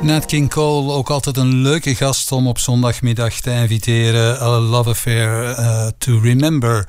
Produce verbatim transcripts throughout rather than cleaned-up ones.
Nat King Cole, ook altijd een leuke gast om op zondagmiddag te inviteren. A Love Affair uh, to Remember.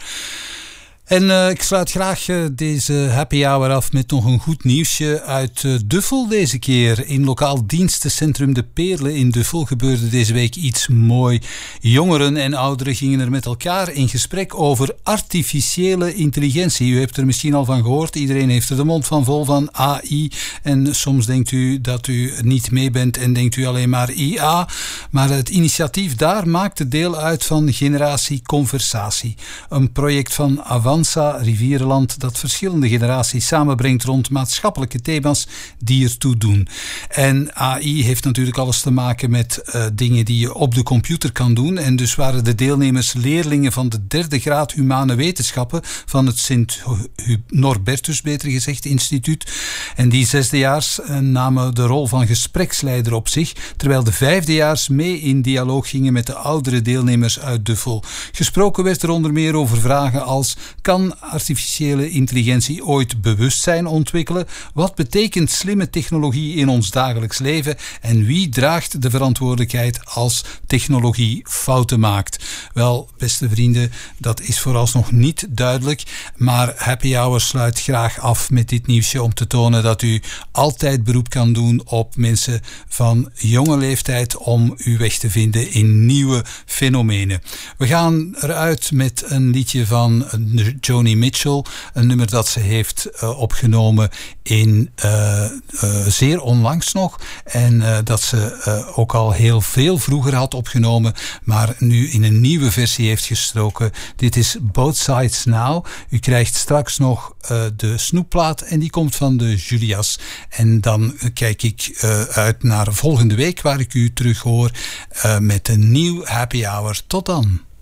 En uh, ik sluit graag uh, deze happy hour af met nog een goed nieuwsje uit uh, Duffel deze keer. In lokaal dienstencentrum De Perle in Duffel gebeurde deze week iets mooi. Jongeren en ouderen gingen er met elkaar in gesprek over artificiële intelligentie. U hebt er misschien al van gehoord. Iedereen heeft er de mond van vol van A I. En soms denkt u dat u niet mee bent en denkt u alleen maar I A. Maar het initiatief daar maakte deel uit van Generatie Conversatie. Een project van Avanza Rivierenland dat verschillende generaties samenbrengt rond maatschappelijke thema's die ertoe doen. En A I heeft natuurlijk alles te maken met uh, dingen die je op de computer kan doen. En dus waren de deelnemers leerlingen van de derde graad humane wetenschappen van het Sint-Norbertus, beter gezegd, instituut. En die zesdejaars uh, namen de rol van gespreksleider op zich, terwijl de vijfdejaars mee in dialoog gingen met de oudere deelnemers uit Duffel. Gesproken werd er onder meer over vragen als: kan artificiële intelligentie ooit bewustzijn ontwikkelen? Wat betekent slimme technologie in ons dagelijks leven? En wie draagt de verantwoordelijkheid als technologie fouten maakt? Wel, beste vrienden, dat is vooralsnog niet duidelijk. Maar Happy Hour sluit graag af met dit nieuwsje om te tonen dat u altijd beroep kan doen op mensen van jonge leeftijd om uw weg te vinden in nieuwe fenomenen. We gaan eruit met een liedje van Joni Mitchell, een nummer dat ze heeft uh, opgenomen in uh, uh, zeer onlangs nog en uh, dat ze uh, ook al heel veel vroeger had opgenomen, maar nu in een nieuwe versie heeft gestoken. Dit is Both Sides Now. U krijgt straks nog uh, de snoepplaat en die komt van de Julias. En dan kijk ik uh, uit naar volgende week waar ik u terug hoor uh, met een nieuw Happy Hour. Tot dan.